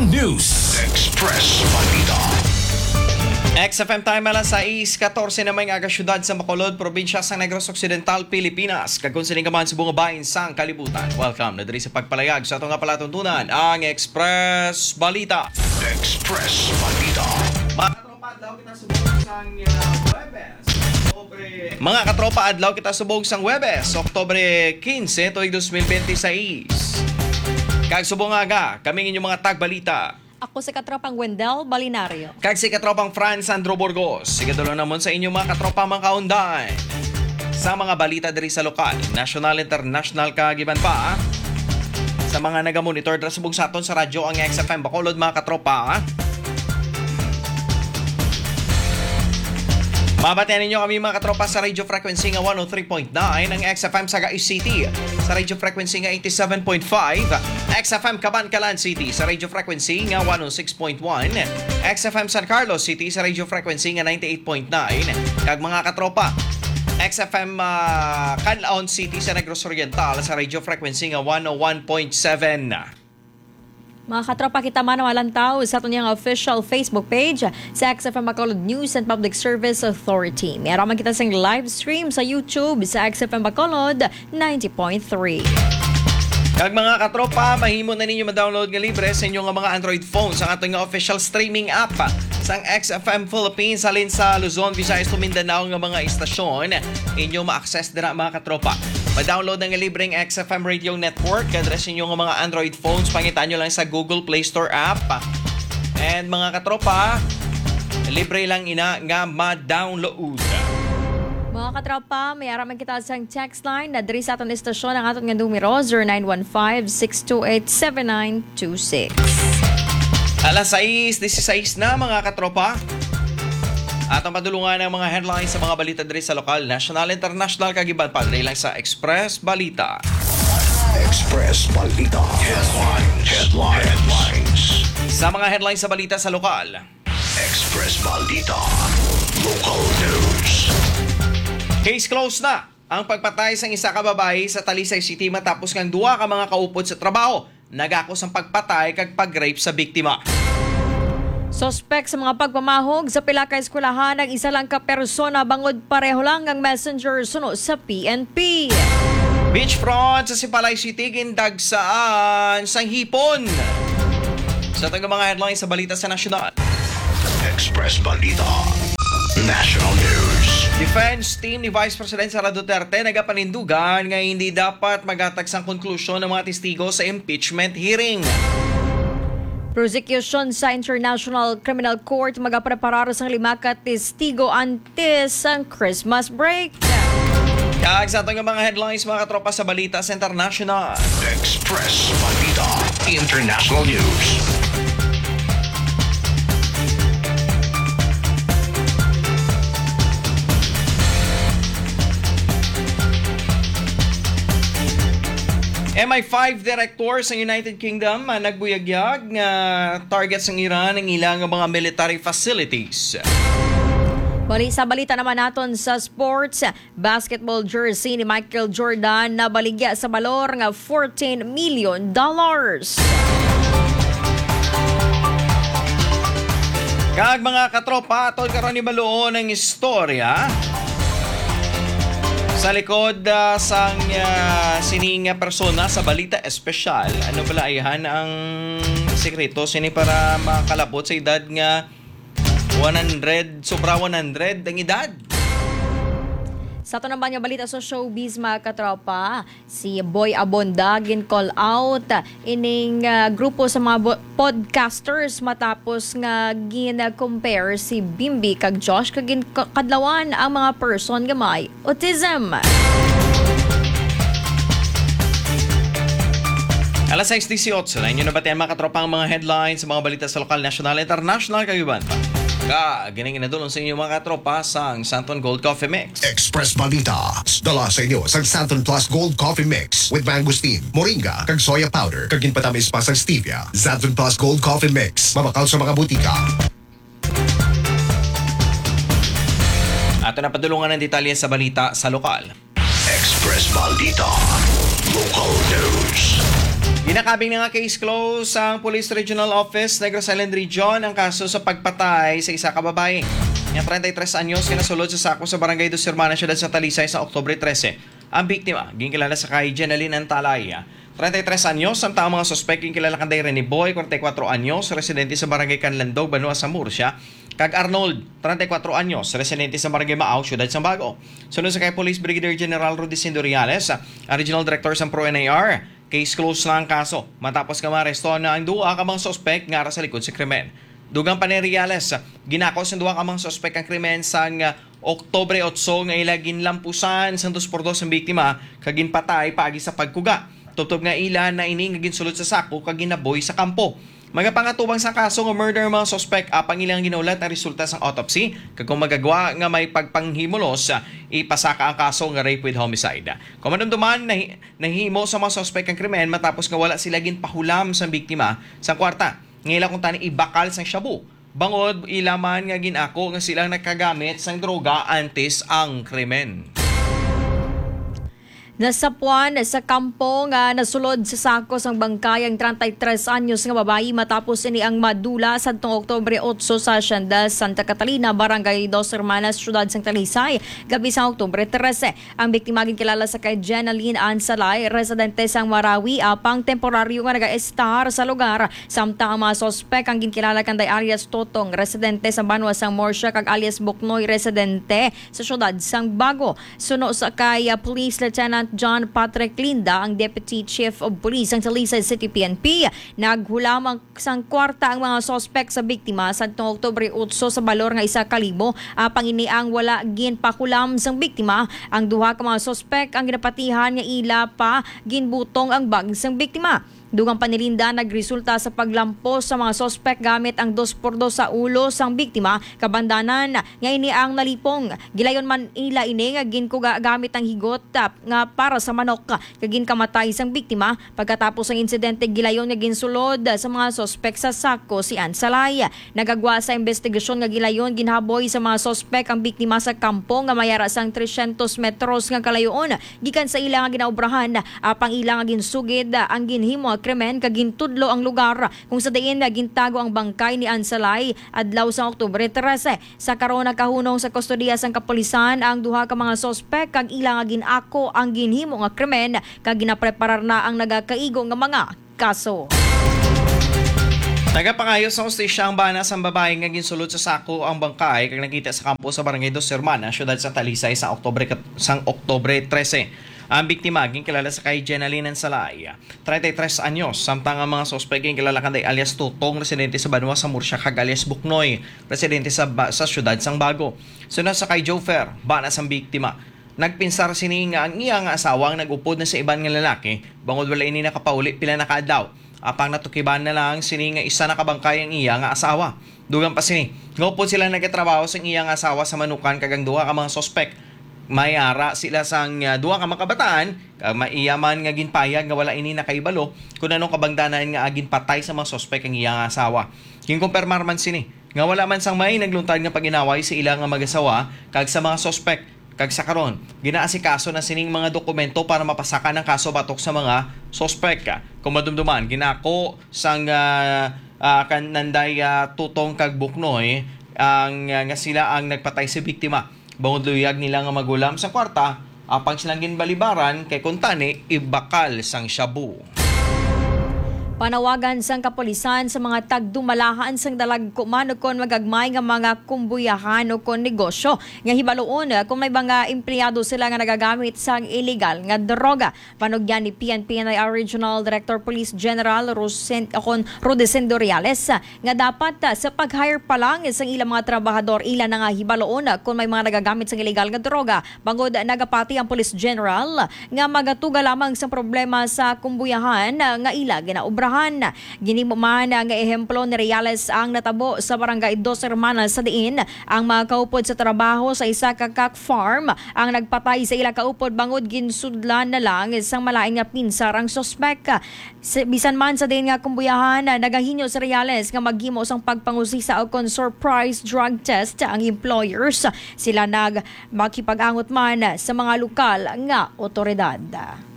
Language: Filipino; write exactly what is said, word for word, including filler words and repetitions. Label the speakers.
Speaker 1: National News. Express Balita.
Speaker 2: X F M time alas sais katorse na may nga syudad sa Bacolod, probinsya sa Negros Occidental, Pilipinas. Kagunsining ka man sa bunga bahin sang kalibutan. Welcome na diri sa pagpalayag sa itong nga palatuntunan, ang Express Balita.
Speaker 1: Express Balita.
Speaker 2: Mga katropa, adlaw kita subong sang uh, Webes. Oktobre... Mga katropa, adlaw kita subong sang Webes, Oktobre quince, tuig twenty twenty-six. Kag subong aga, kaming inyong mga tagbalita.
Speaker 3: Ako si katropang Wendell Balinario.
Speaker 2: Kag si katropang Franz Sandro Burgos. Sige tuloy naman sa inyo mga katropa mga kaunday. Sa mga balita diri sa lokal, national, international kagiban pa. Sa mga nagamonitor dira subong sa aton sa radyo ang X F M Bacolod mga katropa. Mabatian ninyo kami mga katropa sa radio frequency nga one oh three point nine, ang X F M sa Gayo City sa radio frequency nga eighty-seven point five, X F M Cabancalan City sa radio frequency nga one oh six point one, X F M San Carlos City sa radio frequency nga ninety-eight point nine, kag mga katropa X F M uh, Canlaon City sa Negros Oriental sa radio frequency nga one oh one point seven.
Speaker 3: Mga katropa, kita man walang tao sa itong official Facebook page sa X F M Bacolod News and Public Service Authority. Meron man kita sing live stream sa YouTube sa X F M Bacolod ninety point three.
Speaker 2: Kag mga katropa, mahimo na ninyo ma-download nga libre sa inyong mga Android phones ang atong official streaming app sang X F M Philippines alin sa Luzon, Visayas, Mindanao nga mga istasyon. Inyo ma-access dira mga katropa. Ma-download ng libreng X F M Radio Network address inyong mga Android phones. Pangitan nyo lang sa Google Play Store app. And mga katropa, libre lang ina nga ma-download.
Speaker 3: Mga katropa, may araman kita sa text line na diri sa aton istasyon ang aton nga numero zero nine one five, six two eight, seven nine two six.
Speaker 2: Alas sais, sixteen na mga katropa. At ang padulungan ng mga headlines sa mga balita diri sa lokal, national, international kagiban pa diri lang sa Express Balita.
Speaker 1: Express Balita. Headlines. Headlines. Headlines.
Speaker 2: Sa mga headlines sa balita sa lokal.
Speaker 1: Express Balita. Local news.
Speaker 2: Case closed na ang pagpatay sa isa ka babae sa Talisay City matapos ngang duwa ka mga kaupod sa trabaho nagakos ang pagpatay kag pag-rape sa biktima.
Speaker 3: Suspect sa mga pagpamahog sa pila ka eskwelahan ang isa lang ka persona bangod pareho lang ang messenger suno sa P N P.
Speaker 2: Beachfront sa Sipalay City gindagsaan sang hipon. Sa tanga mga headlines sa balita sa nasyonal.
Speaker 1: Express Balita. National News.
Speaker 2: Defense team ni Vice President Sara Duterte nagapanindugan nga hindi dapat magatag sang konklusyon ng mga testigo sa impeachment hearing.
Speaker 3: Prosecution sa International Criminal Court magapreparar sang lima ka testigo antes ang Christmas break.
Speaker 2: Kag sa itong mga headlines mga katropa sa balita sa international.
Speaker 1: Express Balita. International News.
Speaker 2: M I five director sa United Kingdom uh, nagbuyagyag nga target sang Iran ang ilang mga military facilities.
Speaker 3: Bali sa balita naman naton sa sports, basketball jersey ni Michael Jordan na baligya sa balor nga fourteen million dollars.
Speaker 2: Kag mga katropa, atol karon ni baluon ang istorya sa likod uh, sang uh, sining persona sa balita espesyal. Ano pala ayhan ang sekreto sini para makalabot sa edad nga one hundred, sobra one hundred ang edad.
Speaker 3: Sa ito naman yung balita sa showbiz mga katropa, si Boy Abonda gin-call out ining uh, grupo sa mga bo- podcasters matapos nga gin-compare si Bimbi kag Josh kag gin-kadlawan ang mga person nga may autism.
Speaker 2: Alas sais eighteen na inyo nabatian mga katropa ang mga headlines sa mga balita sa lokal, national, international kagiban pa. Ka, gining inadulong sa inyo mga katropa sa Santon Gold Coffee Mix.
Speaker 1: Express Balita. Dala sa inyo sa Santon Plus Gold Coffee Mix with mangosteen, moringa, kag soya powder, kag ginpatamis pa sa stevia. Santon Plus Gold Coffee Mix. Mabakaw sa mga butika.
Speaker 2: Ato na padulungan ng detalye sa balita sa lokal.
Speaker 1: Express Balita. Local news.
Speaker 2: Ginakabing na nga case close ang Police Regional Office Negros Island Region ang kaso sa pagpatay sa isa ka babae. Nga thirty-tres anyos kinasulod sa sako sa Barangay Dos Hermanas, siyudad sa Talisay sa Oktubre trese. Ang biktima, ginkilala sa kay Jenaline Antalaya. thirty-tres anyos ang taong mga suspect ginkilala kanday Rene Boy, forty-four anyos, residente sa Barangay Canlandog, Banua sa Murcia. Kag Arnold, thirty-four anyos, residente sa Barangay Maaw, Siyudad Sambago. Sunod sa kay Police Brigadier General Rudy Sindoriales, ang Regional Director sa Pro N I R. Case closed na ang kaso matapos ka maresto na ang duwa ka mga suspect nga sa likod sa krimen. Dugang pa ni Riales, ginakos ang duwa ka mga suspect ang krimen sa uh, Oktubre eight nga ila ginlampusan sa dos por dos ang biktima kagin patay paagi sa pagkuga. Tutob nga ila na ini nga ginsulod sa sako kag ginaboy sa kampo. Mga pangatubang sa kaso nga murder mga suspect apang ilang ginulat na resulta sa autopsy kag kung magagawa nga may pagpanghimulos ipasaka ang kaso nga rape with homicide. Kung manumduman nahi, nahimo sa mga suspect ang krimen matapos nga wala sila ginpahulam sa biktima sa kwarta. Ngila kung tani ibakal sang shabu. Bangod ilaman nga ginako nga silang nakagamit sang droga antes ang krimen.
Speaker 3: Nasapuan sa kampo nga nasulod sa sako sang bangkay ang thirty-tres anyos nga babayi matapos ini ang madula sa Oktubre eight sa Hacienda Santa Catalina, Barangay Dos Hermanas, Siyudad sang Talisay, gabi sa Oktubre trese. Ang biktima ginkilala sa kay Jenaline Ansalay, residente sang Marawi, apang temporaryo nga naga-estar sa lugar. Samtang ang mga sospek ang ginkilala kanday alias Totong, residente sa Banwa sang Murcia, kag alias Buknoy, residente sa Siyudad sang Bago. Suno sa kay uh, Police Lieutenant John Patrick Linda, ang Deputy Chief of Police ng Talisay City P N P, naghulam ang sang kwarta ang mga sospek sa biktima sa Oktubre eight sa balor nga isa kalibo. Apang ini ang wala ginpakulam sang biktima. Ang duha ka mga sospek ang ginapatihan nga ila pa ginbutong ang bag sang biktima. Dugang panilinda nagresulta sa paglampos sa mga sospek gamit ang dos por dos sa ulo sang biktima. Kabandanan nga ini ang nalipong. Gilayon man ila ini nga ginkuga gamit ang higot tap nga para sa manok kagin kamatay sang biktima. Pagkatapos ang insidente gilayon nga ginsulod sa mga sospek sa sako si Ansalay. Nagagwa sa investigasyon nga gilayon ginhaboy sa mga sospek ang biktima sa kampo nga mayara sang three hundred metros nga kalayoon gikan sa ila nga ginaobrahan. Apang ila nga ginsugid ang ginhimo krimen kag gintudlo ang lugar kung sa diin gintago ang bangkay ni Ansalay adlaw sa Oktubre trese. Sa karon nakahunong sa kustodiya sang kapulisan ang duha ka mga sospek kag ila nga ginako ang ginhimo nga krimen kag ginapreparar na ang nagakaigo nga mga kaso.
Speaker 2: Nagapangayos sa hostisya ang bana sa babae nga ginsulod sa sako ang bangkay kag nakita sa kampo sa Barangay Dos Hermanas, Siyudad sa Talisay sa Oktubre sang Oktubre trese. Ang biktima ginkilala sa kay Jenaline Ansalay, thirty-tres anyos, samtang ang mga suspect ginkilala kanday alias Tutong, residente sa Banua sa Murcia, kag alias Buknoy, residente sa ba- sa Siyudad sang Bago. Sunod sa kay Jofer, bana sang biktima. Nagpinsar sini nga ang iya nga asawang nag-upod na sa iban nga lalaki, bangod wala ini nakapauli pila na kaadlaw. Apang natukiban na lang sini nga isa nakabangkay ang iya nga asawa. Dugang pa sini, ngupod sila nagkatrabaho sa iya nga asawa sa Manukan kag ang duha ka mga suspect. Mayara sila sang uh, duha ka mga kabataan, uh, maiyaman nga ginpayag nga wala ini nakaibalo kung anong kabangdanan nga agin patay sa mga suspect ang iya nga asawa. Ginkumpirmar man sini nga wala man sang may nagluntad nga paginaway sa ilang nga mag-asawa kag sa mga suspect. Kag sa karon, ginaasikaso na sining mga dokumento para mapasaka ng kaso batok sa mga suspect. Kung madumduman, ginako sang uh, uh, kananday uh, Tutong kag Buknoy ang uh, nga sila ang nagpatay sa biktima. Bangod luyag nila nga magulam sa kwarta, apang silang ginbalibaran kay kuntani ibakal sang shabu.
Speaker 3: Panawagan sang kapulisan sa mga tagdumalahan sang dalagkuman kon magagmay nga mga kumbuyahan o kon negosyo nga hibaloon kung may mga empleyado sila nga nagagamit sang illegal nga droga. Panugyan ni P N P N I R Regional Director Police General Rosent akon Rudy Sindoriales nga dapat sa pag-hire pa lang sang ilang mga trabahador ila na nga hibaloon kung may mga nagagamit sang illegal nga droga. Bangod nagapati ang Police General nga magatuga lamang sa problema sa kumbuyahan nga ila ginaobra. Ginimo man nga ehemplo ni Reales ang natabo sa Barangay Dos Hermanas sa diin ang mga kaupod sa trabaho sa isa ka kak farm ang nagpatay sa ila kaupod bangod ginsudlan na lang isang malaing nga pinsar ang suspek. Bisan man sa diin nga kumbuyahan nagahinyo si Reales nga maghimo sang pagpangusisa o kon surprise drug test ang employers. Sila nag makipagangot man sa mga lokal nga otoridad.